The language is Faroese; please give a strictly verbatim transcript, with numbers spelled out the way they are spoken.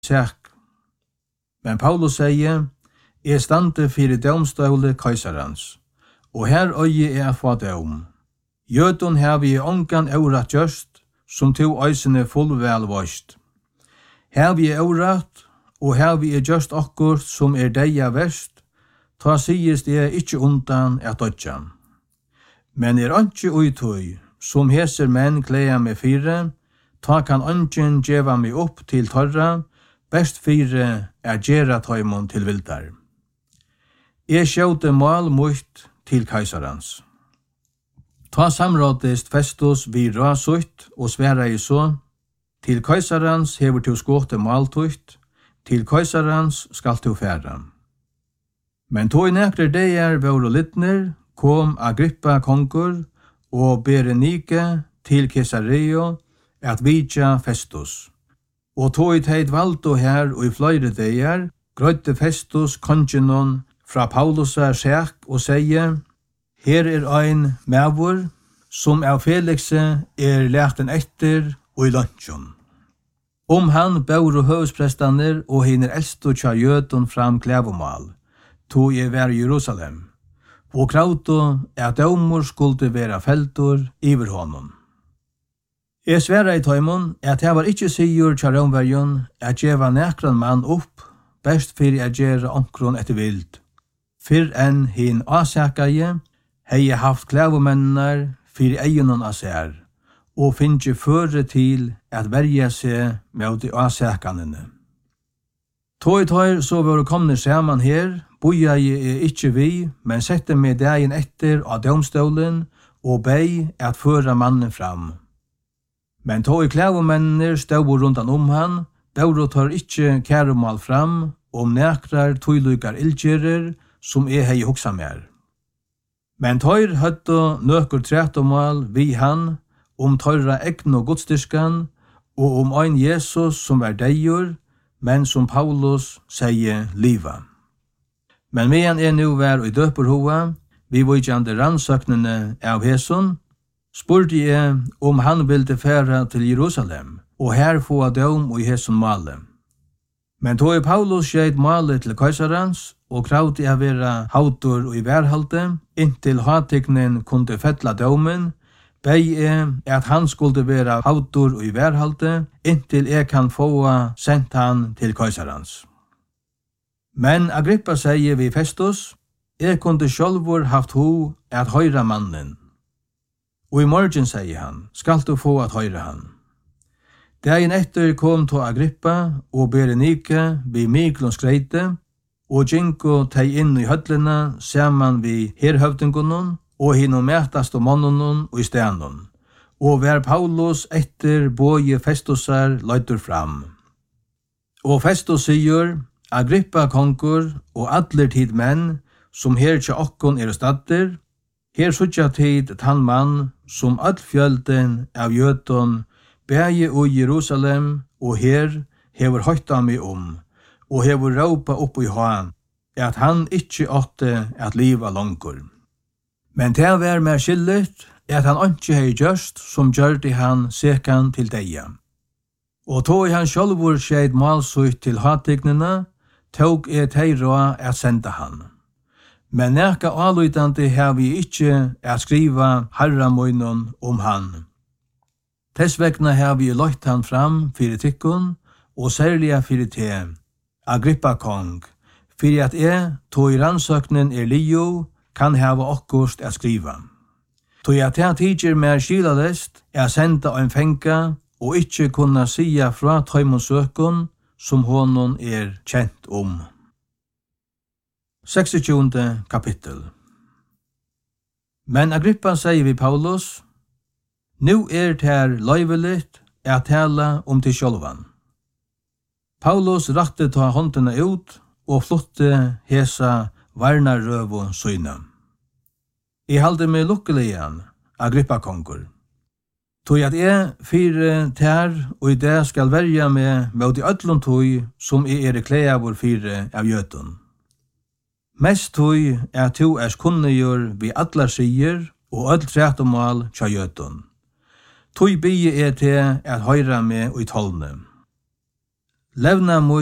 sak. Men Paulus sier, jeg stande fyrir domstøle kaisarans, og her øye er få dom. Jødun her vi ongan eurat gjørst, som to øysene fullvel våst. Her vi er eurat, og her vi er gjørst akkurt som er deia verst, ta sies det ikkje undan at dødja. Men er ikkje uitøy, som heser menn klea med fire, ta kan ønsken djeva meg opp til torra, best fire er gjerra tøymon til vildar. Jeg sjåte mal mot til kaisarans. Ta samrådest Festus vi rasutt og sværa i så, til kaisarans hever til skåte maltutt, til kaisarans skal til færa. Men tog i nekre deir våre littner, kom Agrippa kongur og Berenike til Caesarea at vidja Festus. Og tog i teit valdo her og i fløyre deir, grøyde Festus kongenon fra Paulus' sak og sier, her er ein mævur, som av Felixe er lærten etter og i lunsjon. Om han bør og høvesprestaner og hinner eldstu tja jødun fram klævumal, tog jeg vær i Jerusalem, og krauto at dømur skulle være feltur iver honom. Jeg sværa i tøymon at jeg var ikkje sigur tja romverjon at djeva nekran mann opp, best fyrir at gjerra onkron etter vild. Fyrr enn hin asakaje, hei haft klævumennar fyrir eionon asær, og finnje føre til at verja seg med de asakanene. Tog tøyr så var komne saman her, boja jeg er ikkje vi, men sette meg dagen etter av domstolen og bei at føra mannen fram. Men tog klævumennir stod rundan om han, bør tar ikkje kærumal fram, om nekrar tøylukar ildgjerer, som er hei hoksa mer. Men tøyr høtto nøkur trætomal vi han, om tøyra egn og godstyrskan, og om ein Jesus som var deijur, men som Paulus sier liva. Men medan er nu vær og døperhova, vi vujjande rannsøknene av Heson, spurte jeg om han ville færa til Jerusalem, og her få døm og i Heson male. Men tog Paulus skjeit male til kaisarans, og kravde jeg være hautor og i værhalte, inntil hatiknen kunne fettla dømen, bei jeg at han skulle være hautor og i værhalte, inntil jeg kan få sendt han til kaisarans. Men Agrippa sier vi Festus, jeg kunne sjálvur haft ho at høyra mannen. Og i morgen, sier han, skal du få at høyra han. Dagen etter kom to Agrippa og Berenike vi Miklons skreite, og Jinko teg inn i høllena saman vi herhøvdingonon, og hino mætast og monnonon og i stenon, og vær Paulus etter boje Festusar løytur fram. Og Festus sier, Agrippa kongur og allir tid menn, som her tja okkon er stadder, her sutja tid tann mann, som all fjölden av jødon, bæje og Jerusalem, og her hever høyta mig om, og hever råpa opp i han, at han ikkje åtte at liva longur. Men det var mer skillet, at han ikkje hei gjørst, som gjørte han sekan til deia. Og tog han sjálvur skeit malsutt til hatignina, tog er teira at senda han. Men nekka alutande har vi ikkje at skriva harramoinon om han. Tess vegna har vi løytt han fram fyrir tikkun, og særliga fyrir te, Agrippa kong, fyrir at jeg, tog i rannsøknen er lijo, kan hava okkurst at skriva. Tog at jeg tidser mer skilalest, er senda ein fenga, og ikkje kunna sia fra tøymonsøkun, som honon er kjent om. seksogtjúgunda kapittel. Men Agrippa sier vi Paulus, nu er det her løyveligt at tala om til sjálvan. Paulus rakte ta håndene ut og flotte hesa varnarøvo søyna. Jeg halde meg lukkelig igjen, Agrippa kongur. Tog at jeg fire tær og i det skal verja meg med de ødlom tog som jeg er klæavur fire av jøtun. Mest tog er to er kunnegjør vi allar sier og öll trætomal tja jøtun. Tog bygge er til at høyra meg og i tolne. levna